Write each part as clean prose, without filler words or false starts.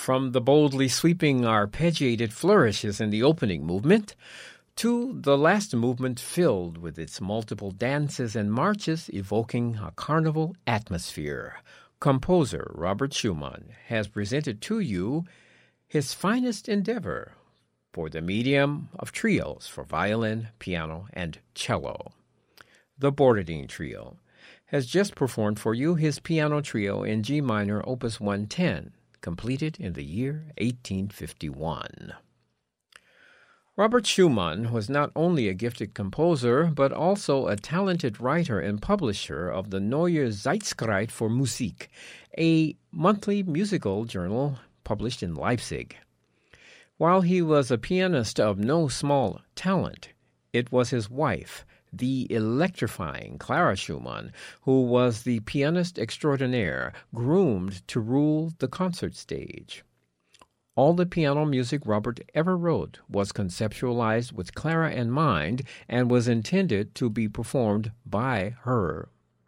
from the boldly sweeping arpeggiated flourishes in the opening movement to the last movement filled with its multiple dances and marches evoking a carnival atmosphere, composer Robert Schumann has presented to you his finest endeavor for the medium of trios for violin, piano, and cello. The Borodin Trio has just performed for you his piano trio in G minor, Opus 110, completed in the year 1851. Robert Schumann was not only a gifted composer, but also a talented writer and publisher of the Neue Zeitschrift für Musik, a monthly musical journal published in Leipzig. While he was a pianist of no small talent, it was his wife, the electrifying Clara Schumann, who was the pianist extraordinaire, groomed to rule the concert stage. All the piano music Robert ever wrote was conceptualized with Clara in mind and was intended to be performed by her.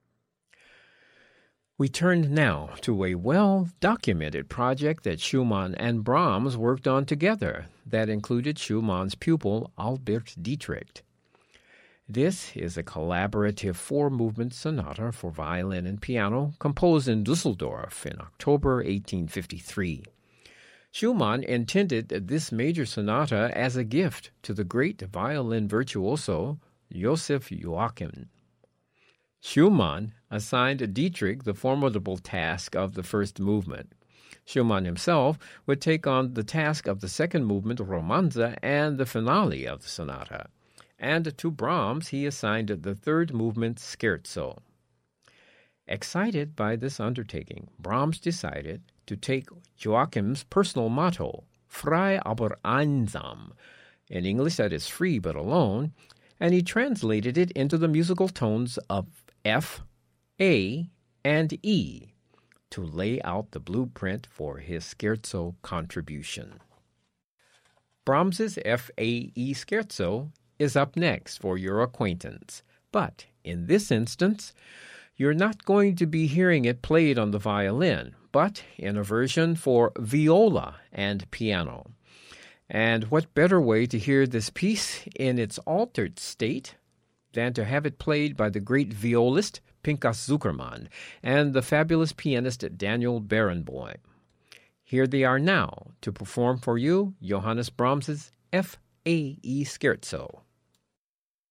We turn now to a well-documented project that Schumann and Brahms worked on together that included Schumann's pupil Albert Dietrich. This is a collaborative four-movement sonata for violin and piano composed in Dusseldorf in October 1853. Schumann intended this major sonata as a gift to the great violin virtuoso Joseph Joachim. Schumann assigned Dietrich the formidable task of the first movement. Schumann himself would take on the task of the second movement, Romanze, and the finale of the sonata. And to Brahms he assigned the third movement, Scherzo. Excited by this undertaking, Brahms decided to take Joachim's personal motto, Frei aber einsam, in English that is free but alone, and he translated it into the musical tones of F, A, and E to lay out the blueprint for his Scherzo contribution. Brahms's F-A-E Scherzo is up next for your acquaintance, but in this instance, you're not going to be hearing it played on the violin, but in a version for viola and piano. And what better way to hear this piece in its altered state than to have it played by the great violist Pinchas Zukerman and the fabulous pianist Daniel Barenboim. Here they are now to perform for you Johannes Brahms's F.A.E. Scherzo.